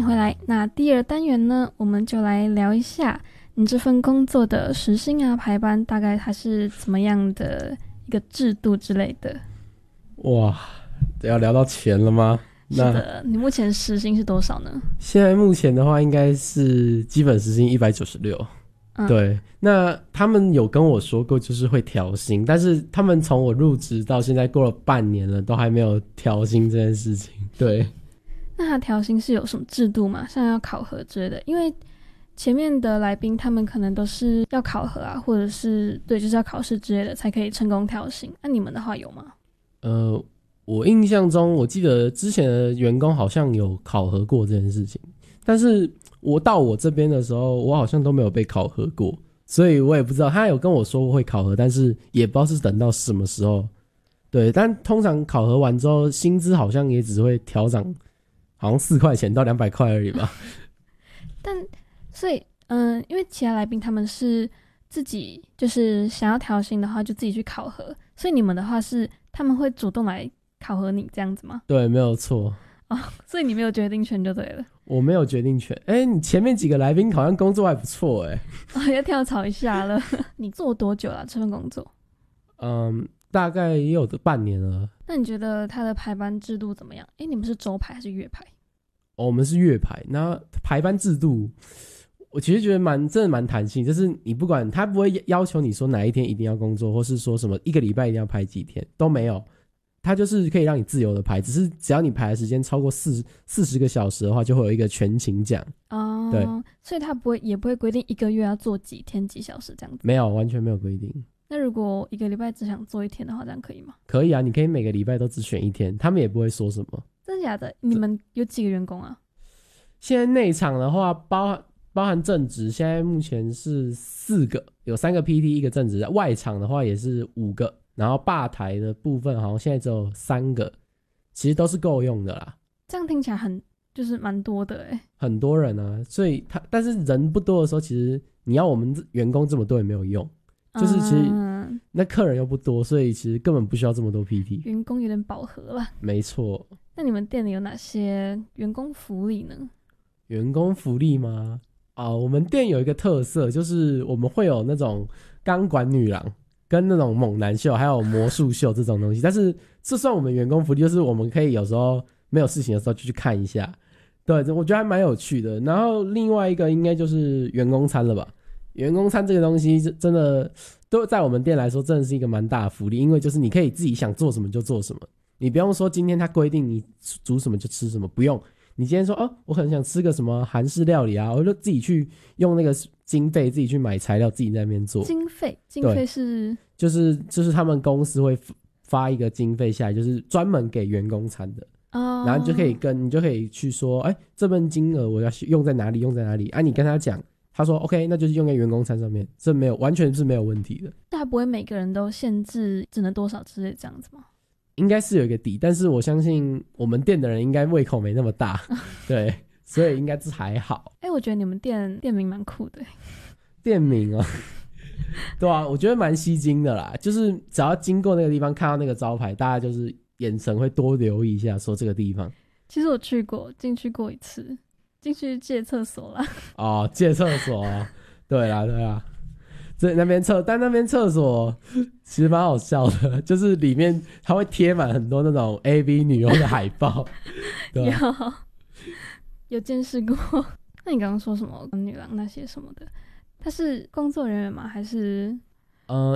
回来。那第二单元呢，我们就来聊一下你这份工作的时薪啊、排班，大概它是怎么样的一个制度之类的。 哇，要聊到钱了吗？ 是的，你目前时薪是多少呢？ 现在目前的话，应该是基本时薪196。对，那他们有跟我说过，就是会调薪，但是他们从我入职到现在过了半年了，都还没有调薪这件事情。对， 那他调薪是有什么制度吗？像要考核之类的？因为前面的来宾他们可能都是要考核啊，或者是对，就是要考试之类的才可以成功调薪。那你们的话有吗？ 我印象中，我记得之前的员工好像有考核过这件事情，但是我到我这边的时候，我好像都没有被考核过，所以我也不知道。他有跟我说会考核，但是也不知道是等到什么时候。对，但通常考核完之后，薪资好像也只会调涨，好像4块钱到200块而已吧。 但所以，因为其他来宾他们是自己就是想要调薪的话，就自己去考核，所以你们的话是他们会主动来考核你这样子吗？ 对，没有错。 所以你没有决定权就对了。 我没有决定权。你前面几个来宾好像工作还不错要跳槽一下了。你做多久了这份工作？ 大概也有半年了。 那你觉得他的排班制度怎么样？你们是周排还是月排？ 我们是月排。那排班制度我其实觉得真的蛮弹性，就是你不管他不会要求你说哪一天一定要工作，或是说什么一个礼拜一定要排几天，都没有。他就是可以让你自由的排，只要你排的时间超过40个小时的话，就会有一个全勤奖。对， 所以他也不会规定一个月要做几天几小时这样子。 没有，完全没有规定。 那如果一个礼拜只想做1天的话，这样可以吗？ 可以啊，你可以每个礼拜都只选1天，他们也不会说什么。 真的假的？你们有几个员工啊？ 现在内场的话，包含正职，现在目前是4个，有3个 PT， 1个正职。外场的话也是5个。然后吧台的部分好像现在只有3个，其实都是够用的啦。 这样听起来就是蛮多的很多人啊，所以但是人不多的时候，其实你要我们员工这么多也没有用，就是其实那客人又不多，所以其实根本不需要这么多 PT。 员工有点饱和了。没错。 那你们店里有哪些员工福利呢？ 员工福利吗？我们店有一个特色，就是我们会有那种钢管女郎。跟那种猛男秀还有魔术秀这种东西，但是这算我们员工福利，就是我们可以有时候没有事情的时候就去看一下。对，我觉得还蛮有趣的。然后另外一个应该就是员工餐了吧。员工餐这个东西真的都在我们店来说真的是一个蛮大的福利，因为就是你可以自己想做什么就做什么，你不用说今天他规定你煮什么就吃什么，不用。你今天说我很想吃个什么韩式料理啊，我就自己去用那个经费自己去买材料，自己在那边做。经费是就是他们公司会发一个经费下来，就是专门给员工餐的。然后你就可以去说，这份金额我要用在哪里啊？你跟他讲，他说 OK， 那就是用在员工餐上面，这完全是没有问题的。 他不会每个人都限制只能多少之类这样子吗？ 应该是有一个底，但是我相信我们店的人应该胃口没那么大。对，所以应该是还好。 我觉得你们店名蛮酷的。 店名对啊，我觉得蛮吸睛的啦，就是只要经过那个地方看到那个招牌，大家就是眼神会多留意一下说这个地方。其实我进去过一次，进去借厕所啦。 借厕所对啦但那边厕所其实蛮好笑的，就是里面它会贴满很多那种 AV 女优的海报。对有见识过。那你刚刚说什么女郎那些什么的，他是工作人员吗？还是